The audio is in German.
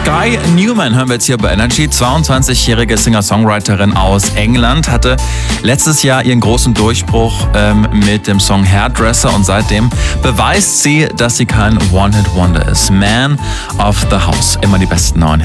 Sky Newman hören wir jetzt hier bei Energy. 22-jährige Singer-Songwriterin aus England hatte letztes Jahr ihren großen Durchbruch mit dem Song Hairdresser und seitdem beweist sie, dass sie kein One-Hit-Wonder ist. Man of the House. Immer die besten neuen Hits.